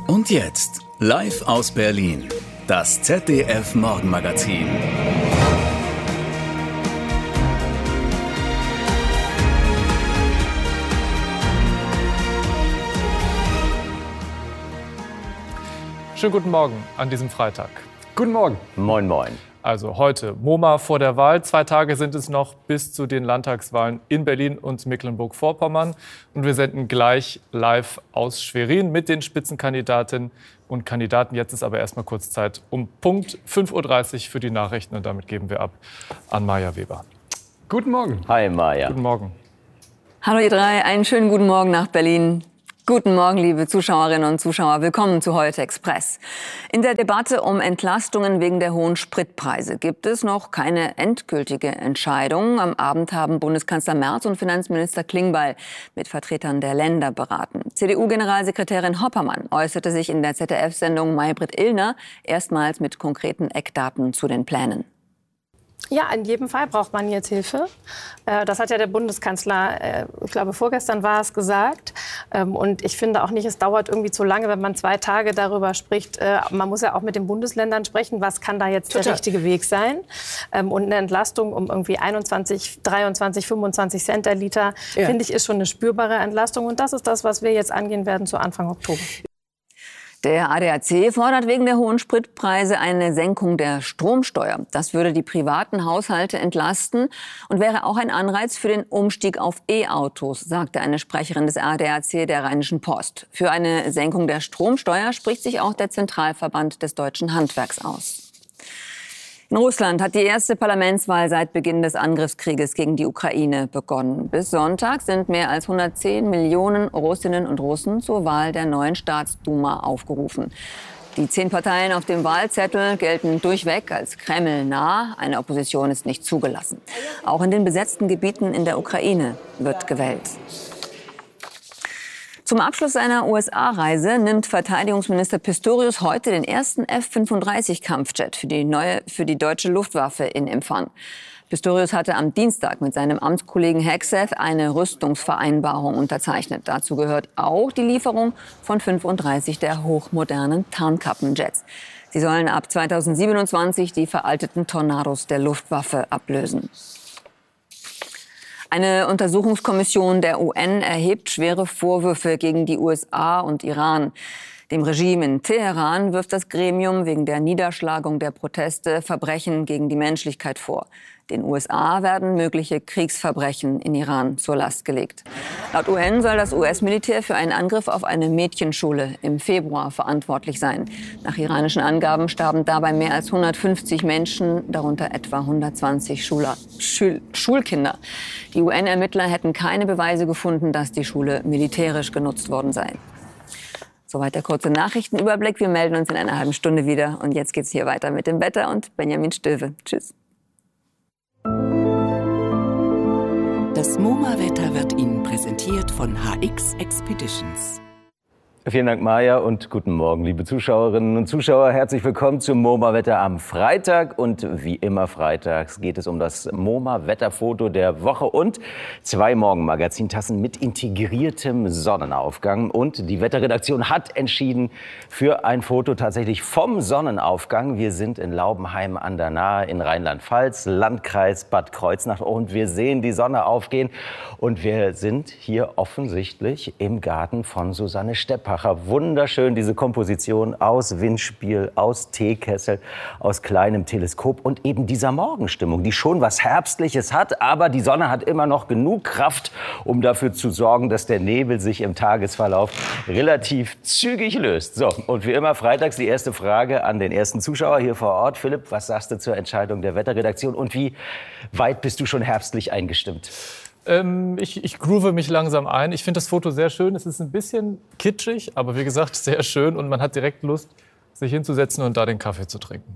Und jetzt, live aus Berlin, das ZDF-Morgenmagazin. Schönen guten Morgen an diesem Freitag. Guten Morgen. Moin, moin. Also heute MoMA vor der Wahl. 2 Tage sind es noch bis zu den Landtagswahlen in Berlin und Mecklenburg-Vorpommern. Und wir senden gleich live aus Schwerin mit den Spitzenkandidatinnen und Kandidaten. Jetzt ist aber erstmal kurz Zeit um Punkt 5.30 Uhr für die Nachrichten. Und damit geben wir ab an Maja Weber. Guten Morgen. Hi, Maja. Guten Morgen. Hallo ihr drei, einen schönen guten Morgen nach Berlin. Guten Morgen, liebe Zuschauerinnen und Zuschauer. Willkommen zu Heute Express. In der Debatte um Entlastungen wegen der hohen Spritpreise gibt es noch keine endgültige Entscheidung. Am Abend haben Bundeskanzler Merz und Finanzminister Klingbeil mit Vertretern der Länder beraten. CDU-Generalsekretärin Hoppermann äußerte sich in der ZDF-Sendung Maybrit Illner erstmals mit konkreten Eckdaten zu den Plänen. Ja, in jedem Fall braucht man jetzt Hilfe. Das hat ja der Bundeskanzler, ich glaube vorgestern war es, gesagt. Und ich finde auch nicht, es dauert irgendwie zu lange, wenn man 2 Tage darüber spricht. Man muss ja auch mit den Bundesländern sprechen, was kann da jetzt der richtige Weg sein. Und eine Entlastung um irgendwie 21, 23, 25 Cent der Liter, finde ich, ist schon eine spürbare Entlastung. Und das ist das, was wir jetzt angehen werden zu Anfang Oktober. Der ADAC fordert wegen der hohen Spritpreise eine Senkung der Stromsteuer. Das würde die privaten Haushalte entlasten und wäre auch ein Anreiz für den Umstieg auf E-Autos, sagte eine Sprecherin des ADAC der Rheinischen Post. Für eine Senkung der Stromsteuer spricht sich auch der Zentralverband des deutschen Handwerks aus. In Russland hat die erste Parlamentswahl seit Beginn des Angriffskrieges gegen die Ukraine begonnen. Bis Sonntag sind mehr als 110 Millionen Russinnen und Russen zur Wahl der neuen Staatsduma aufgerufen. Die 10 Parteien auf dem Wahlzettel gelten durchweg als Kreml-nah. Eine Opposition ist nicht zugelassen. Auch in den besetzten Gebieten in der Ukraine wird gewählt. Zum Abschluss seiner USA-Reise nimmt Verteidigungsminister Pistorius heute den ersten F-35-Kampfjet für die deutsche Luftwaffe in Empfang. Pistorius hatte am Dienstag mit seinem Amtskollegen Hegseth eine Rüstungsvereinbarung unterzeichnet. Dazu gehört auch die Lieferung von 35 der hochmodernen Tarnkappenjets. Sie sollen ab 2027 die veralteten Tornados der Luftwaffe ablösen. Eine Untersuchungskommission der UN erhebt schwere Vorwürfe gegen die USA und Iran. Dem Regime in Teheran wirft das Gremium wegen der Niederschlagung der Proteste Verbrechen gegen die Menschlichkeit vor. Den USA werden mögliche Kriegsverbrechen in Iran zur Last gelegt. Laut UN soll das US-Militär für einen Angriff auf eine Mädchenschule im Februar verantwortlich sein. Nach iranischen Angaben starben dabei mehr als 150 Menschen, darunter etwa 120 Schulkinder. Die UN-Ermittler hätten keine Beweise gefunden, dass die Schule militärisch genutzt worden sei. Soweit der kurze Nachrichtenüberblick. Wir melden uns in einer halben Stunde wieder. Und jetzt geht's hier weiter mit dem Wetter und Benjamin Stöwe. Tschüss. Das MoMA-Wetter wird Ihnen präsentiert von HX Expeditions. Vielen Dank, Maja, und guten Morgen, liebe Zuschauerinnen und Zuschauer. Herzlich willkommen zum MoMA-Wetter am Freitag. Und wie immer freitags geht es um das MoMA-Wetterfoto der Woche und 2 Morgenmagazintassen mit integriertem Sonnenaufgang. Und die Wetterredaktion hat entschieden für ein Foto tatsächlich vom Sonnenaufgang. Wir sind in Laubenheim an der Nahe in Rheinland-Pfalz, Landkreis Bad Kreuznach. Und wir sehen die Sonne aufgehen. Und wir sind hier offensichtlich im Garten von Susanne Steppacher. Wunderschön, diese Komposition aus Windspiel, aus Teekessel, aus kleinem Teleskop und eben dieser Morgenstimmung, die schon was Herbstliches hat, aber die Sonne hat immer noch genug Kraft, um dafür zu sorgen, dass der Nebel sich im Tagesverlauf relativ zügig löst. So, und wie immer freitags die erste Frage an den ersten Zuschauer hier vor Ort. Philipp, was sagst du zur Entscheidung der Wetterredaktion und wie weit bist du schon herbstlich eingestimmt? Ich groove mich langsam ein. Ich finde das Foto sehr schön. Es ist ein bisschen kitschig, aber wie gesagt, sehr schön. Und man hat direkt Lust, sich hinzusetzen und da den Kaffee zu trinken.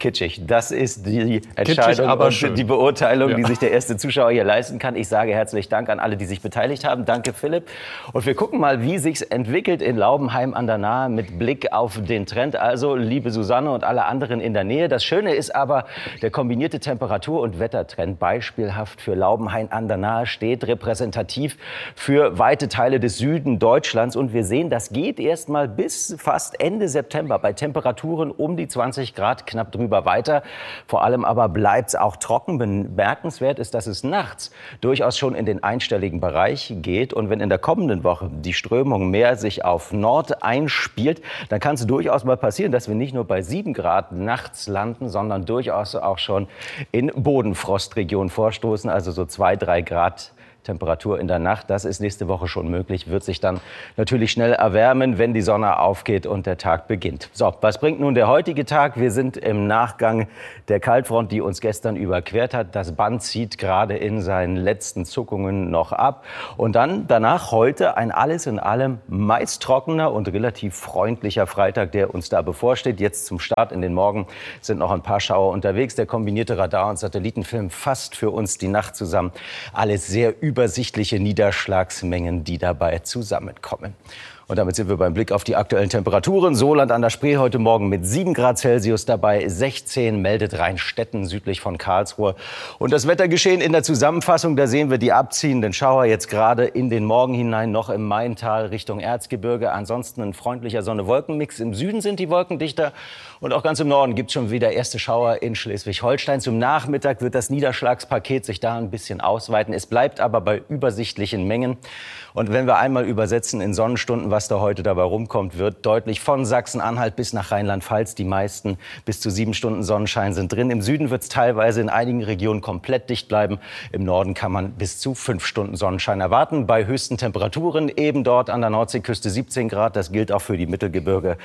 kitschig. Das ist die Entscheidung und die Beurteilung, die sich der erste Zuschauer hier leisten kann. Ich sage herzlichen Dank an alle, die sich beteiligt haben. Danke, Philipp. Und wir gucken mal, wie sich's entwickelt in Laubenheim an der Nahe mit Blick auf den Trend. Also, liebe Susanne und alle anderen in der Nähe. Das Schöne ist aber, der kombinierte Temperatur- und Wettertrend, beispielhaft für Laubenheim an der Nahe, steht repräsentativ für weite Teile des Süden Deutschlands. Und wir sehen, das geht erst mal bis fast Ende September bei Temperaturen um die 20 Grad, knapp drüber weiter. Vor allem aber bleibt es auch trocken. Bemerkenswert ist, dass es nachts durchaus schon in den einstelligen Bereich geht. Und wenn in der kommenden Woche die Strömung mehr sich auf Nord einspielt, dann kann es durchaus mal passieren, dass wir nicht nur bei 7 Grad nachts landen, sondern durchaus auch schon in Bodenfrostregionen vorstoßen, also so 2, 3 Grad Temperatur in der Nacht. Das ist nächste Woche schon möglich, wird sich dann natürlich schnell erwärmen, wenn die Sonne aufgeht und der Tag beginnt. So, was bringt nun der heutige Tag? Wir sind im Nachgang der Kaltfront, die uns gestern überquert hat. Das Band zieht gerade in seinen letzten Zuckungen noch ab. Und dann danach heute ein alles in allem meist trockener und relativ freundlicher Freitag, der uns da bevorsteht. Jetzt zum Start in den Morgen sind noch ein paar Schauer unterwegs. Der kombinierte Radar- und Satellitenfilm fasst für uns die Nacht zusammen. Alles sehr übersichtliche Niederschlagsmengen, die dabei zusammenkommen. Und damit sind wir beim Blick auf die aktuellen Temperaturen. Soland an der Spree heute Morgen mit 7 Grad Celsius dabei, 16 meldet Rheinstetten südlich von Karlsruhe. Und das Wettergeschehen in der Zusammenfassung, da sehen wir die abziehenden Schauer jetzt gerade in den Morgen hinein, noch im Maintal Richtung Erzgebirge. Ansonsten ein freundlicher Sonne-Wolken-Mix. Im Süden sind die Wolken dichter und auch ganz im Norden gibt es schon wieder erste Schauer in Schleswig-Holstein. Zum Nachmittag wird das Niederschlagspaket sich da ein bisschen ausweiten. Es bleibt aber bei übersichtlichen Mengen. Und wenn wir einmal übersetzen in Sonnenstunden, was da heute dabei rumkommt, wird deutlich von Sachsen-Anhalt bis nach Rheinland-Pfalz. Die meisten bis zu 7 Stunden Sonnenschein sind drin. Im Süden wird es teilweise in einigen Regionen komplett dicht bleiben. Im Norden kann man bis zu 5 Stunden Sonnenschein erwarten. Bei höchsten Temperaturen eben dort an der Nordseeküste 17 Grad. Das gilt auch für die Mittelgebirge.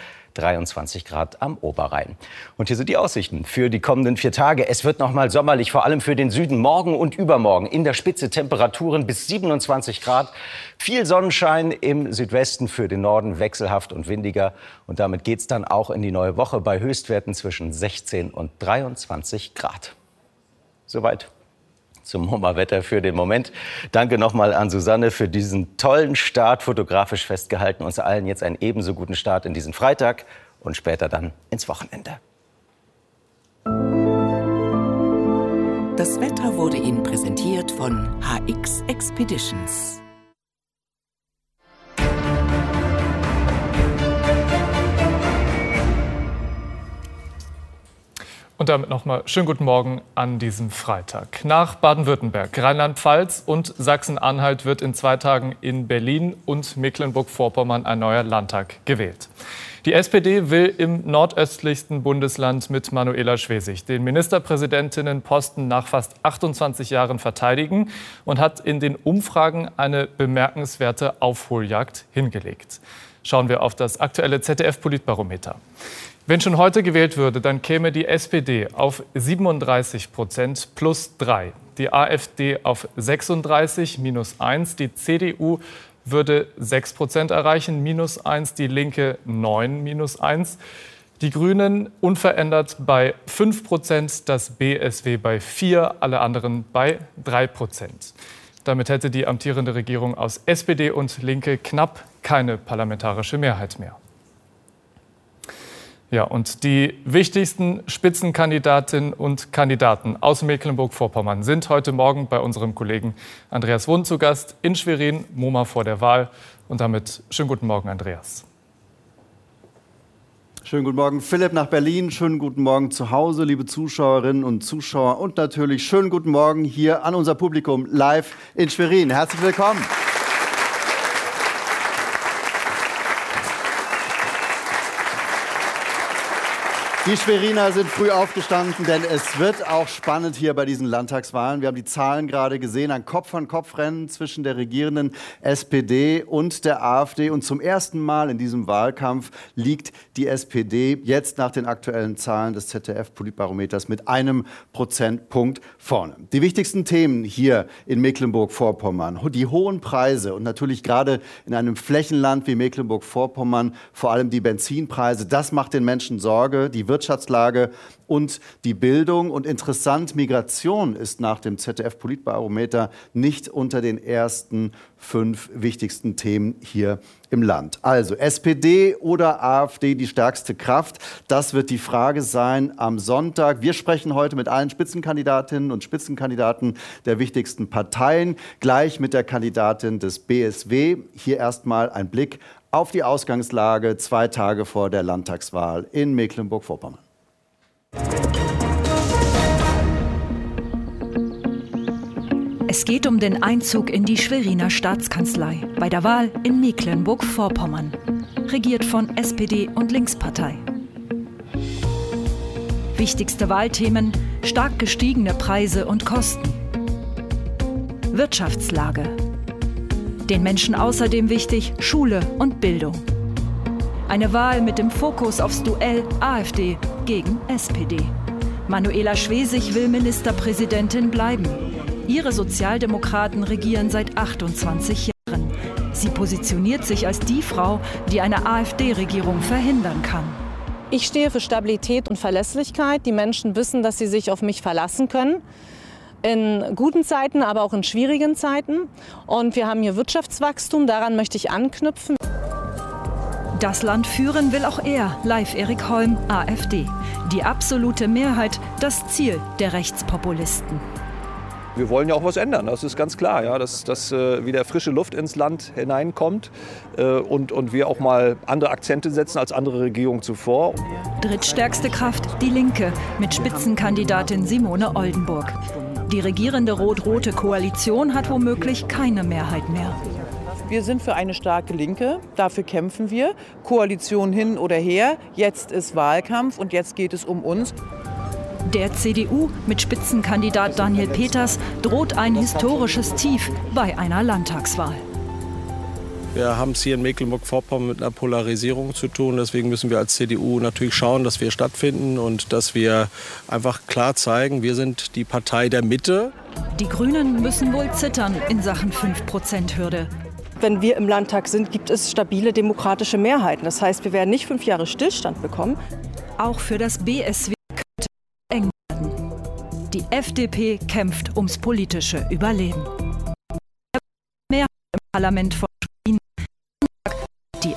23 Grad am Oberrhein. Und hier sind die Aussichten für die kommenden 4 Tage. Es wird noch mal sommerlich, vor allem für den Süden. Morgen und übermorgen in der Spitze Temperaturen bis 27 Grad. Viel Sonnenschein im Südwesten, für den Norden wechselhaft und windiger. Und damit geht es dann auch in die neue Woche bei Höchstwerten zwischen 16 und 23 Grad. Soweit zum MoMA-Wetter für den Moment. Danke nochmal an Susanne für diesen tollen Start, fotografisch festgehalten. Uns allen jetzt einen ebenso guten Start in diesen Freitag und später dann ins Wochenende. Das Wetter wurde Ihnen präsentiert von HX Expeditions. Und damit nochmal schönen guten Morgen an diesem Freitag. Nach Baden-Württemberg, Rheinland-Pfalz und Sachsen-Anhalt wird in 2 Tagen in Berlin und Mecklenburg-Vorpommern ein neuer Landtag gewählt. Die SPD will im nordöstlichsten Bundesland mit Manuela Schwesig den Ministerpräsidentinnenposten nach fast 28 Jahren verteidigen und hat in den Umfragen eine bemerkenswerte Aufholjagd hingelegt. Schauen wir auf das aktuelle ZDF-Politbarometer. Wenn schon heute gewählt würde, dann käme die SPD auf 37% plus 3, die AfD auf 36 minus 1, die CDU würde 6% erreichen, minus 1, die Linke 9 minus 1, die Grünen unverändert bei 5%, das BSW bei 4, alle anderen bei 3%. Damit hätte die amtierende Regierung aus SPD und Linke knapp keine parlamentarische Mehrheit mehr. Ja, und die wichtigsten Spitzenkandidatinnen und Kandidaten aus Mecklenburg-Vorpommern sind heute Morgen bei unserem Kollegen Andreas Wund zu Gast in Schwerin, MoMA vor der Wahl. Und damit schönen guten Morgen, Andreas. Schönen guten Morgen, Philipp, nach Berlin. Schönen guten Morgen zu Hause, liebe Zuschauerinnen und Zuschauer. Und natürlich schönen guten Morgen hier an unser Publikum live in Schwerin. Herzlich willkommen. Die Schweriner sind früh aufgestanden, denn es wird auch spannend hier bei diesen Landtagswahlen. Wir haben die Zahlen gerade gesehen, ein Kopf-an-Kopf-Rennen zwischen der regierenden SPD und der AfD. Und zum ersten Mal in diesem Wahlkampf liegt die SPD jetzt nach den aktuellen Zahlen des ZDF-Politbarometers mit 1 Prozentpunkt vorne. Die wichtigsten Themen hier in Mecklenburg-Vorpommern, die hohen Preise und natürlich gerade in einem Flächenland wie Mecklenburg-Vorpommern vor allem die Benzinpreise, das macht den Menschen Sorge. Die Wirtschaftslage und die Bildung. Und interessant, Migration ist nach dem ZDF-Politbarometer nicht unter den ersten 5 wichtigsten Themen hier im Land. Also SPD oder AfD die stärkste Kraft? Das wird die Frage sein am Sonntag. Wir sprechen heute mit allen Spitzenkandidatinnen und Spitzenkandidaten der wichtigsten Parteien, gleich mit der Kandidatin des BSW. Hier erstmal ein Blick auf die Ausgangslage 2 Tage vor der Landtagswahl in Mecklenburg-Vorpommern. Es geht um den Einzug in die Schweriner Staatskanzlei bei der Wahl in Mecklenburg-Vorpommern, regiert von SPD und Linkspartei. Wichtigste Wahlthemen: stark gestiegene Preise und Kosten. Wirtschaftslage. Den Menschen außerdem wichtig Schule und Bildung. Eine Wahl mit dem Fokus aufs Duell AfD gegen SPD. Manuela Schwesig will Ministerpräsidentin bleiben. Ihre Sozialdemokraten regieren seit 28 Jahren. Sie positioniert sich als die Frau, die eine AfD-Regierung verhindern kann. Ich stehe für Stabilität und Verlässlichkeit. Die Menschen wissen, dass sie sich auf mich verlassen können. In guten Zeiten, aber auch in schwierigen Zeiten. Und wir haben hier Wirtschaftswachstum, daran möchte ich anknüpfen. Das Land führen will auch er, Leif Erik Holm, AfD. Die absolute Mehrheit, das Ziel der Rechtspopulisten. Wir wollen ja auch was ändern, das ist ganz klar, ja, dass wieder frische Luft ins Land hineinkommt und wir auch mal andere Akzente setzen als andere Regierungen zuvor. Drittstärkste Kraft, die Linke, mit Spitzenkandidatin Simone Oldenburg. Die regierende rot-rote Koalition hat womöglich keine Mehrheit mehr. Wir sind für eine starke Linke, dafür kämpfen wir. Koalition hin oder her, jetzt ist Wahlkampf und jetzt geht es um uns. Der CDU mit Spitzenkandidat Daniel Peters droht ein historisches Tief bei einer Landtagswahl. Wir haben es hier in Mecklenburg-Vorpommern mit einer Polarisierung zu tun. Deswegen müssen wir als CDU natürlich schauen, dass wir stattfinden und dass wir einfach klar zeigen, wir sind die Partei der Mitte. Die Grünen müssen wohl zittern in Sachen 5%-Hürde. Wenn wir im Landtag sind, gibt es stabile demokratische Mehrheiten. Das heißt, wir werden nicht 5 Jahre Stillstand bekommen. Auch für das BSW könnte es eng werden. Die FDP kämpft ums politische Überleben. Mehrheit im Parlament von Schwerin. Die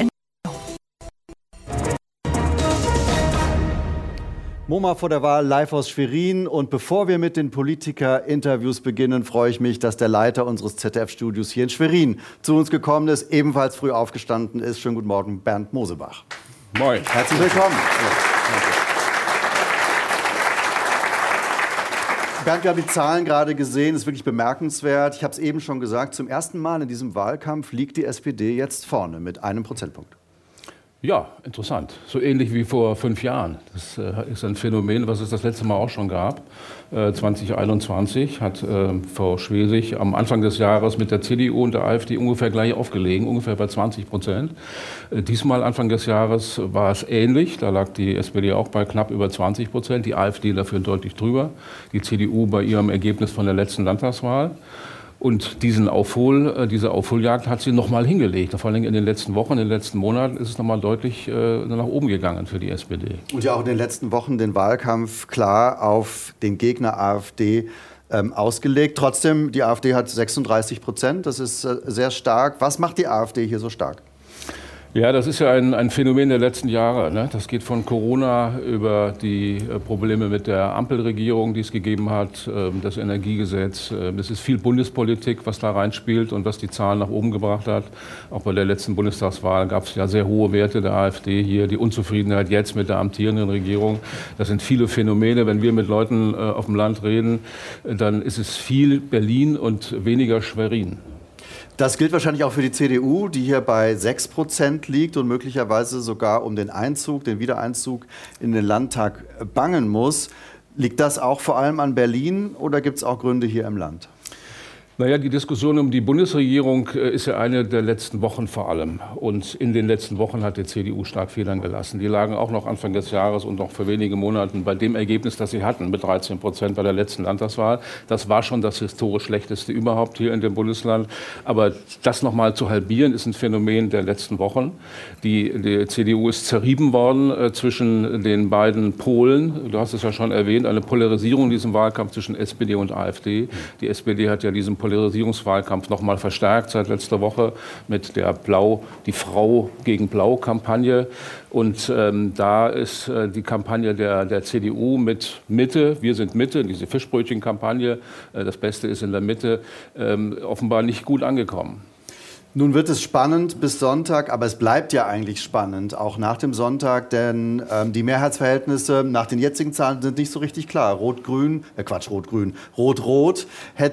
MoMA vor der Wahl live aus Schwerin. Und bevor wir mit den Politiker-Interviews beginnen, freue ich mich, dass der Leiter unseres ZDF-Studios hier in Schwerin zu uns gekommen ist, ebenfalls früh aufgestanden ist. Schönen guten Morgen, Bernd Mosebach. Moin. Herzlich willkommen. Bernd, wir haben die Zahlen gerade gesehen, das ist wirklich bemerkenswert. Ich habe es eben schon gesagt, zum ersten Mal in diesem Wahlkampf liegt die SPD jetzt vorne mit 1 Prozentpunkt. Ja, interessant. So ähnlich wie vor 5 Jahren. Das ist ein Phänomen, was es das letzte Mal auch schon gab. 2021 hat Frau Schwesig am Anfang des Jahres mit der CDU und der AfD ungefähr gleich aufgelegen, ungefähr bei 20%. Diesmal Anfang des Jahres war es ähnlich. Da lag die SPD auch bei knapp über 20%, die AfD dafür deutlich drüber, die CDU bei ihrem Ergebnis von der letzten Landtagswahl. Und diese Aufholjagd hat sie noch mal hingelegt. Vor allem in den letzten Wochen, in den letzten Monaten ist es noch mal deutlich nach oben gegangen für die SPD. Und ja auch in den letzten Wochen den Wahlkampf klar auf den Gegner AfD ausgelegt. Trotzdem, die AfD hat 36%. Das ist sehr stark. Was macht die AfD hier so stark? Ja, das ist ja ein Phänomen der letzten Jahre, ne? Das geht von Corona über die Probleme mit der Ampelregierung, die es gegeben hat, das Energiegesetz. Es ist viel Bundespolitik, was da reinspielt und was die Zahlen nach oben gebracht hat. Auch bei der letzten Bundestagswahl gab es ja sehr hohe Werte der AfD hier. Die Unzufriedenheit jetzt mit der amtierenden Regierung. Das sind viele Phänomene. Wenn wir mit Leuten auf dem Land reden, dann ist es viel Berlin und weniger Schwerin. Das gilt wahrscheinlich auch für die CDU, die hier bei 6% liegt und möglicherweise sogar um den Wiedereinzug in den Landtag bangen muss. Liegt das auch vor allem an Berlin oder gibt es auch Gründe hier im Land? Naja, die Diskussion um die Bundesregierung ist ja eine der letzten Wochen vor allem. Und in den letzten Wochen hat die CDU stark Federn gelassen. Die lagen auch noch Anfang des Jahres und noch für wenige Monate bei dem Ergebnis, das sie hatten, mit 13% bei der letzten Landtagswahl. Das war schon das historisch schlechteste überhaupt hier in dem Bundesland. Aber das noch mal zu halbieren, ist ein Phänomen der letzten Wochen. Die CDU ist zerrieben worden zwischen den beiden Polen. Du hast es ja schon erwähnt, eine Polarisierung in diesem Wahlkampf zwischen SPD und AfD. Die SPD hat ja diesen Polarisierungswahlkampf noch mal verstärkt seit letzter Woche mit der die Frau gegen Blau-Kampagne. Und da ist die Kampagne der CDU mit Mitte, wir sind Mitte, diese Fischbrötchen-Kampagne, das Beste ist in der Mitte, offenbar nicht gut angekommen. Nun wird es spannend bis Sonntag, aber es bleibt ja eigentlich spannend, auch nach dem Sonntag, denn die Mehrheitsverhältnisse nach den jetzigen Zahlen sind nicht so richtig klar. Rot-Grün, Rot-Grün, Rot-Rot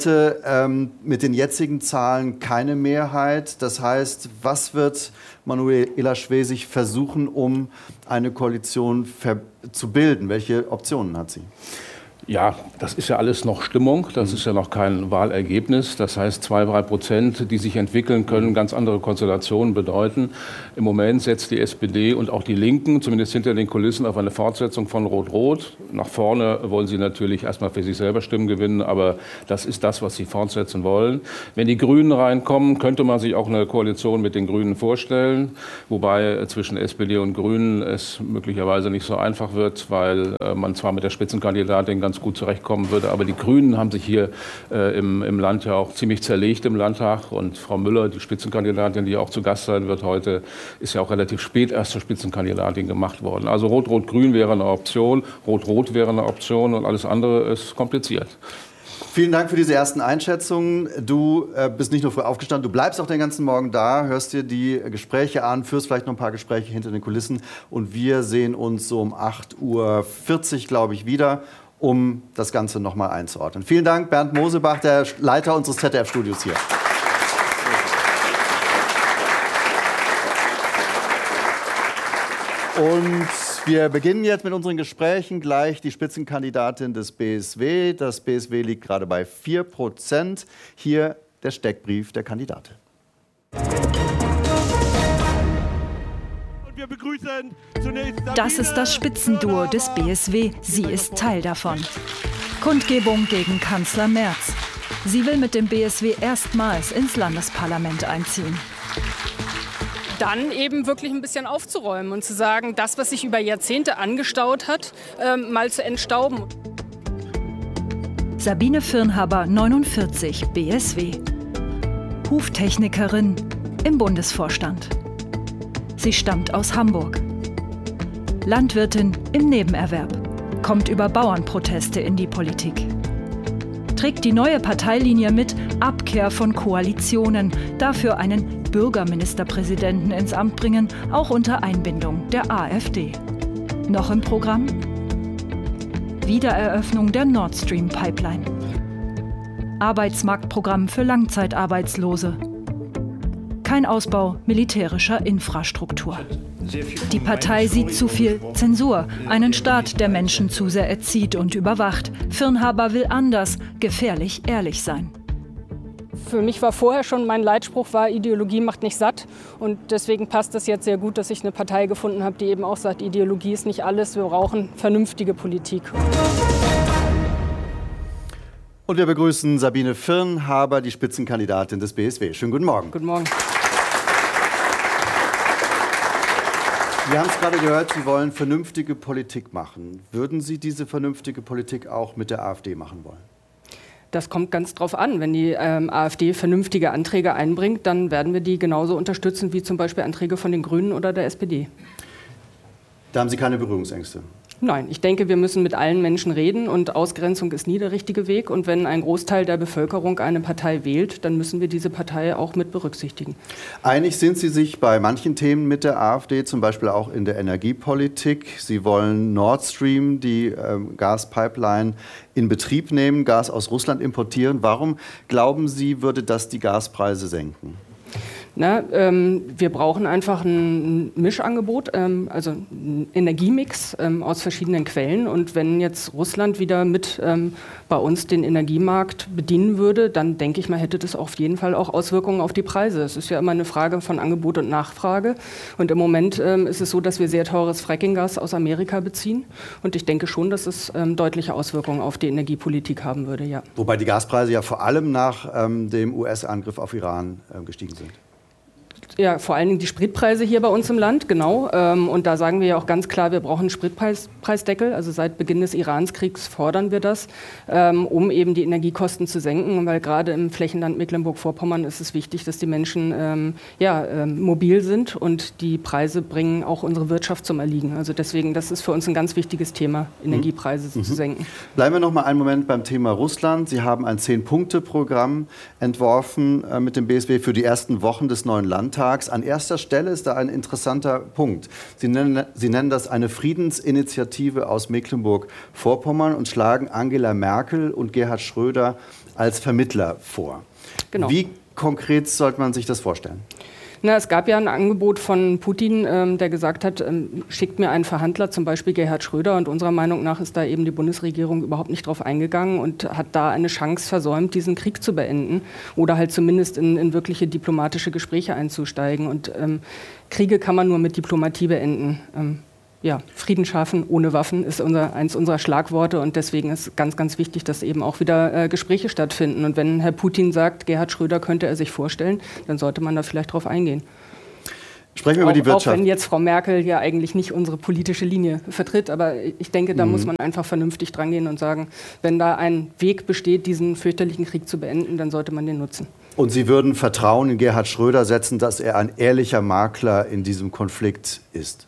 hätte mit den jetzigen Zahlen keine Mehrheit. Das heißt, was wird Manuela Schwesig versuchen, um eine Koalition zu bilden? Welche Optionen hat sie? Ja, das ist ja alles noch Stimmung, das ist ja noch kein Wahlergebnis. Das heißt, 2-3%, die sich entwickeln können, ganz andere Konstellationen bedeuten. Im Moment setzt die SPD und auch die Linken, zumindest hinter den Kulissen, auf eine Fortsetzung von Rot-Rot. Nach vorne wollen sie natürlich erstmal für sich selber Stimmen gewinnen, aber das ist das, was sie fortsetzen wollen. Wenn die Grünen reinkommen, könnte man sich auch eine Koalition mit den Grünen vorstellen, wobei zwischen SPD und Grünen es möglicherweise nicht so einfach wird, weil man zwar mit der Spitzenkandidatin ganz gut zurechtkommen würde. Aber die Grünen haben sich hier im Land ja auch ziemlich zerlegt im Landtag. Und Frau Müller, die Spitzenkandidatin, die auch zu Gast sein wird heute, ist ja auch relativ spät erst zur Spitzenkandidatin gemacht worden. Also Rot-Rot-Grün wäre eine Option, Rot-Rot wäre eine Option und alles andere ist kompliziert. Vielen Dank für diese ersten Einschätzungen. Du bist nicht nur früh aufgestanden, du bleibst auch den ganzen Morgen da, hörst dir die Gespräche an, führst vielleicht noch ein paar Gespräche hinter den Kulissen. Und wir sehen uns so um 8:40 Uhr, glaube ich, wieder, um das Ganze noch mal einzuordnen. Vielen Dank, Bernd Mosebach, der Leiter unseres ZDF-Studios hier. Und wir beginnen jetzt mit unseren Gesprächen. Gleich die Spitzenkandidatin des BSW. Das BSW liegt gerade bei 4%. Hier der Steckbrief der Kandidatin. Wir begrüßen zunächst Das ist das Spitzenduo des BSW. Sie ist Teil davon. Kundgebung gegen Kanzler Merz. Sie will mit dem BSW erstmals ins Landesparlament einziehen. Dann eben wirklich ein bisschen aufzuräumen und zu sagen, das, was sich über Jahrzehnte angestaut hat, mal zu entstauben. Sabine Firnhaber, 49, BSW. Huftechnikerin im Bundesvorstand. Sie stammt aus Hamburg. Landwirtin im Nebenerwerb, kommt über Bauernproteste in die Politik. Trägt die neue Parteilinie mit Abkehr von Koalitionen, dafür einen Bürgerministerpräsidenten ins Amt bringen, auch unter Einbindung der AfD. Noch im Programm? Wiedereröffnung der Nord Stream Pipeline. Arbeitsmarktprogramm für Langzeitarbeitslose. Kein Ausbau militärischer Infrastruktur. Die Partei sieht zu viel Zensur, einen Staat, der Menschen zu sehr erzieht und überwacht. Firnhaber will anders, gefährlich ehrlich sein. Für mich war vorher schon, mein Leitspruch war, Ideologie macht nicht satt. Und deswegen passt es jetzt sehr gut, dass ich eine Partei gefunden habe, die eben auch sagt, Ideologie ist nicht alles, wir brauchen vernünftige Politik. Und wir begrüßen Sabine Firnhaber, die Spitzenkandidatin des BSW. Schönen guten Morgen. Guten Morgen. Wir haben es gerade gehört, Sie wollen vernünftige Politik machen. Würden Sie diese vernünftige Politik auch mit der AfD machen wollen? Das kommt ganz drauf an. Wenn die AfD vernünftige Anträge einbringt, dann werden wir die genauso unterstützen wie zum Beispiel Anträge von den Grünen oder der SPD. Da haben Sie keine Berührungsängste? Nein, ich denke, wir müssen mit allen Menschen reden und Ausgrenzung ist nie der richtige Weg. Und wenn ein Großteil der Bevölkerung eine Partei wählt, dann müssen wir diese Partei auch mit berücksichtigen. Einig sind Sie sich bei manchen Themen mit der AfD, zum Beispiel auch in der Energiepolitik. Sie wollen Nord Stream, die Gaspipeline, in Betrieb nehmen, Gas aus Russland importieren. Warum glauben Sie, würde das die Gaspreise senken? Wir brauchen einfach ein Mischangebot, also einen Energiemix aus verschiedenen Quellen. Und wenn jetzt Russland wieder mit bei uns den Energiemarkt bedienen würde, dann denke ich mal, hätte das auf jeden Fall auch Auswirkungen auf die Preise. Es ist ja immer eine Frage von Angebot und Nachfrage. Und im Moment ist es so, dass wir sehr teures Frackinggas aus Amerika beziehen. Und ich denke schon, dass es deutliche Auswirkungen auf die Energiepolitik haben würde, ja. Wobei die Gaspreise ja vor allem nach dem US-Angriff auf Iran gestiegen sind. Ja, vor allen Dingen die Spritpreise hier bei uns im Land, genau. Und da sagen wir ja auch ganz klar, wir brauchen einen Spritpreisdeckel. Also seit Beginn des Iranskriegs fordern wir das, um eben die Energiekosten zu senken. Weil gerade im Flächenland Mecklenburg-Vorpommern ist es wichtig, dass die Menschen mobil sind und die Preise bringen auch unsere Wirtschaft zum Erliegen. Also deswegen, das ist für uns ein ganz wichtiges Thema, Energiepreise zu senken. Bleiben wir noch mal einen Moment beim Thema Russland. Sie haben ein 10-Punkte-Programm entworfen mit dem BSW für die ersten Wochen des neuen Landtags. An erster Stelle ist da ein interessanter Punkt. Sie nennen das eine Friedensinitiative aus Mecklenburg-Vorpommern und schlagen Angela Merkel und Gerhard Schröder als Vermittler vor. Genau. Wie konkret sollte man sich das vorstellen? Es gab ja ein Angebot von Putin, der gesagt hat, schickt mir einen Verhandler, zum Beispiel Gerhard Schröder. Und unserer Meinung nach ist da eben die Bundesregierung überhaupt nicht drauf eingegangen und hat da eine Chance versäumt, diesen Krieg zu beenden oder halt zumindest in wirkliche diplomatische Gespräche einzusteigen. Und Kriege kann man nur mit Diplomatie beenden. Frieden schaffen ohne Waffen ist eins unserer Schlagworte und deswegen ist ganz, ganz wichtig, dass eben auch wieder Gespräche stattfinden. Und wenn Herr Putin sagt, Gerhard Schröder könnte er sich vorstellen, dann sollte man da vielleicht drauf eingehen. Sprechen wir über die Wirtschaft. Auch wenn jetzt Frau Merkel ja eigentlich nicht unsere politische Linie vertritt, aber ich denke, da muss man einfach vernünftig dran gehen und sagen, wenn da ein Weg besteht, diesen fürchterlichen Krieg zu beenden, dann sollte man den nutzen. Und Sie würden Vertrauen in Gerhard Schröder setzen, dass er ein ehrlicher Makler in diesem Konflikt ist?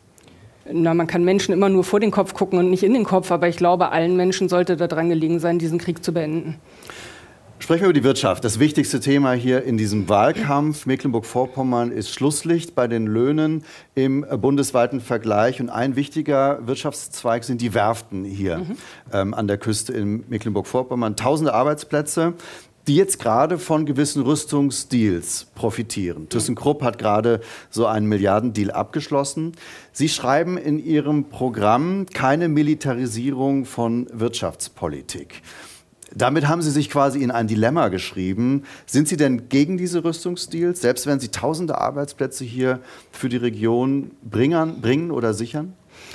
Man kann Menschen immer nur vor den Kopf gucken und nicht in den Kopf, aber ich glaube, allen Menschen sollte daran gelegen sein, diesen Krieg zu beenden. Sprechen wir über die Wirtschaft. Das wichtigste Thema hier in diesem Wahlkampf. Mecklenburg-Vorpommern ist Schlusslicht bei den Löhnen im bundesweiten Vergleich. Und ein wichtiger Wirtschaftszweig sind die Werften hier an der Küste in Mecklenburg-Vorpommern. Tausende Arbeitsplätze, die jetzt gerade von gewissen Rüstungsdeals profitieren. ThyssenKrupp hat gerade so einen Milliardendeal abgeschlossen. Sie schreiben in Ihrem Programm keine Militarisierung von Wirtschaftspolitik. Damit haben Sie sich quasi in ein Dilemma geschrieben. Sind Sie denn gegen diese Rüstungsdeals, selbst wenn sie tausende Arbeitsplätze hier für die Region bringen oder sichern?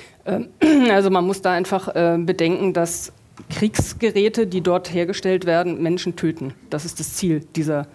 Also man muss da einfach bedenken, dass Kriegsgeräte, die dort hergestellt werden, Menschen töten. Das ist das Ziel dieser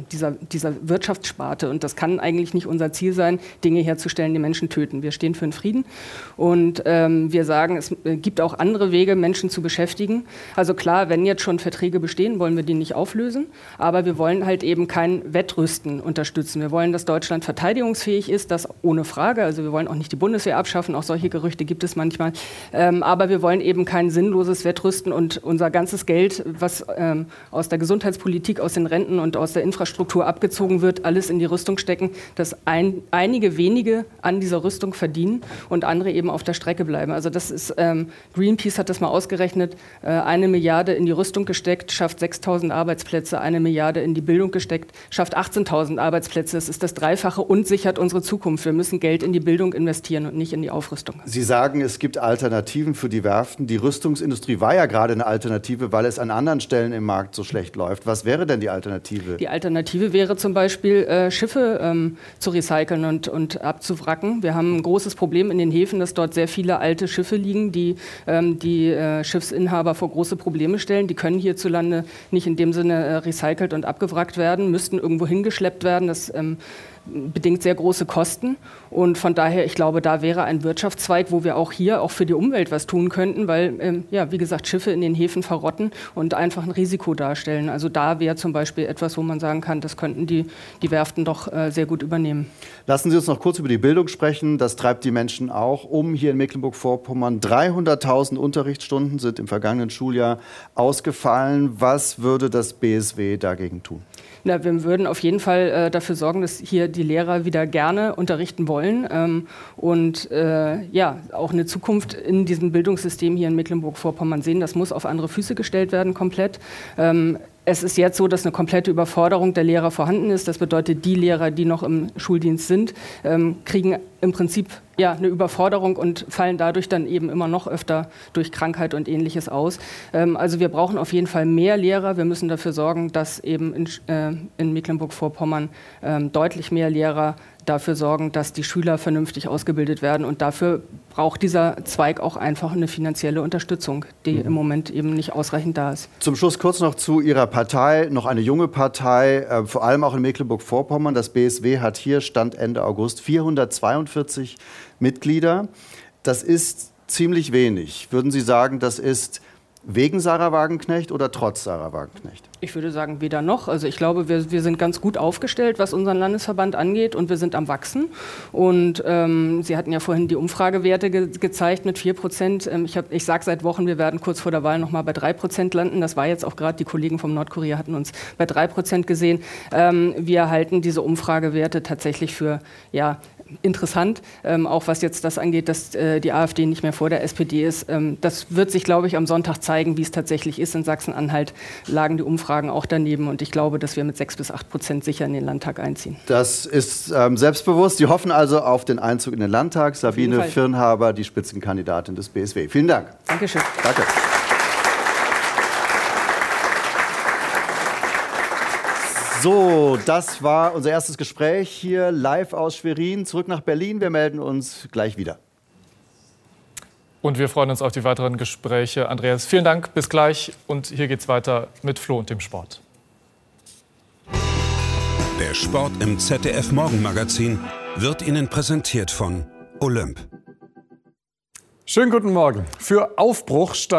Wirtschaftssparte. Und das kann eigentlich nicht unser Ziel sein, Dinge herzustellen, die Menschen töten. Wir stehen für den Frieden und wir sagen, es gibt auch andere Wege, Menschen zu beschäftigen. Also klar, wenn jetzt schon Verträge bestehen, wollen wir die nicht auflösen. Aber wir wollen halt eben kein Wettrüsten unterstützen. Wir wollen, dass Deutschland verteidigungsfähig ist, das ohne Frage. Also wir wollen auch nicht die Bundeswehr abschaffen. Auch solche Gerüchte gibt es manchmal. Aber wir wollen eben kein sinnloses Wettrüsten und unser ganzes Geld, was aus der Gesundheitspolitik, aus den Renten und aus der Infrastruktur abgezogen wird, alles in die Rüstung stecken, dass einige wenige an dieser Rüstung verdienen und andere eben auf der Strecke bleiben. Also das ist, Greenpeace hat das mal ausgerechnet, 1 Milliarde in die Rüstung gesteckt, schafft 6.000 Arbeitsplätze, 1 Milliarde in die Bildung gesteckt, schafft 18.000 Arbeitsplätze. Das ist das Dreifache und sichert unsere Zukunft. Wir müssen Geld in die Bildung investieren und nicht in die Aufrüstung. Sie sagen, es gibt Alternativen für die Werften. Die Rüstungsindustrie war ja gerade eine Alternative, weil es an anderen Stellen im Markt so schlecht läuft. Was wäre denn die Alternative? Die Alternative wäre zum Beispiel, Schiffe zu recyceln und abzuwracken. Wir haben ein großes Problem in den Häfen, dass dort sehr viele alte Schiffe liegen, die Schiffsinhaber vor große Probleme stellen. Die können hierzulande nicht in dem Sinne recycelt und abgewrackt werden, müssten irgendwo hingeschleppt werden. Das bedingt sehr große Kosten. Und von daher, ich glaube, da wäre ein Wirtschaftszweig, wo wir auch hier auch für die Umwelt was tun könnten, weil, wie gesagt, Schiffe in den Häfen verrotten und einfach ein Risiko darstellen. Also da wäre zum Beispiel etwas, wo man sagen kann, das könnten die Werften doch sehr gut übernehmen. Lassen Sie uns noch kurz über die Bildung sprechen. Das treibt die Menschen auch um hier in Mecklenburg-Vorpommern. 300.000 Unterrichtsstunden sind im vergangenen Schuljahr ausgefallen. Was würde das BSW dagegen tun? Na, wir würden auf jeden Fall dafür sorgen, dass hier die Lehrer wieder gerne unterrichten wollen und auch eine Zukunft in diesem Bildungssystem hier in Mecklenburg-Vorpommern sehen. Das muss auf andere Füße gestellt werden, komplett. Es ist jetzt so, dass eine komplette Überforderung der Lehrer vorhanden ist. Das bedeutet, die Lehrer, die noch im Schuldienst sind, kriegen im Prinzip eine Überforderung und fallen dadurch dann eben immer noch öfter durch Krankheit und Ähnliches aus. Also wir brauchen auf jeden Fall mehr Lehrer. Wir müssen dafür sorgen, dass eben in Mecklenburg-Vorpommern deutlich mehr Lehrer dafür sorgen, dass die Schüler vernünftig ausgebildet werden. Und dafür braucht dieser Zweig auch einfach eine finanzielle Unterstützung, die im Moment eben nicht ausreichend da ist. Zum Schluss kurz noch zu Ihrer Partei, noch eine junge Partei, vor allem auch in Mecklenburg-Vorpommern. Das BSW hat hier, Stand Ende August, 442 Mitglieder. Das ist ziemlich wenig. Würden Sie sagen, das ist wegen Sarah Wagenknecht oder trotz Sarah Wagenknecht? Ich würde sagen, weder noch. Also ich glaube, wir sind ganz gut aufgestellt, was unseren Landesverband angeht, und wir sind am Wachsen. Und Sie hatten ja vorhin die Umfragewerte gezeigt mit 4%. Ich sage seit Wochen, wir werden kurz vor der Wahl noch mal bei 3% landen. Das war jetzt auch gerade, die Kollegen vom Nordkurier hatten uns bei 3% gesehen. Wir halten diese Umfragewerte tatsächlich für interessant, auch was jetzt das angeht, dass die AfD nicht mehr vor der SPD ist. Das wird sich, glaube ich, am Sonntag zeigen, wie es tatsächlich ist. In Sachsen-Anhalt lagen die Umfragen auch daneben. Und ich glaube, dass wir mit 6 bis 8% sicher in den Landtag einziehen. Das ist selbstbewusst. Sie hoffen also auf den Einzug in den Landtag. Sabine Firnhaber, die Spitzenkandidatin des BSW. Vielen Dank. Dankeschön. Danke. So, das war unser erstes Gespräch hier live aus Schwerin. Zurück nach Berlin. Wir melden uns gleich wieder. Und wir freuen uns auf die weiteren Gespräche. Andreas, vielen Dank. Bis gleich. Und hier geht's weiter mit Flo und dem Sport. Der Sport im ZDF Morgenmagazin wird Ihnen präsentiert von Olymp. Schönen guten Morgen. Für Aufbruch stand